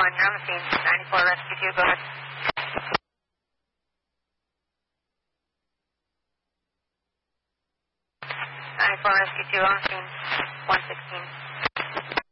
you're on the scene. 94 Rescue 2, go ahead. 94 Rescue 2 on the scene. 116.